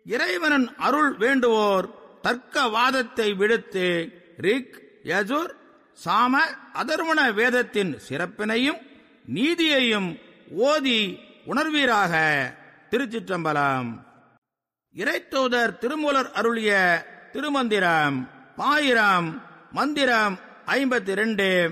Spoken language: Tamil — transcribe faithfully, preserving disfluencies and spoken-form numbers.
இறைவனின் அருள் வேண்டுவோர் தர்க்கவாதத்தை விடுத்து ரிக், யஜுர், சாம, அதர்வண வேதத்தின் சிறப்பினையும் நீதியையும் ஓதி உணர்வீராக. திருச்சிற்றம்பலம். இறைத்தூதர் திருமூலர் அருளிய திருமந்திரம் பாயிரம் மந்திரம் ஐம்பத்தி இரண்டு.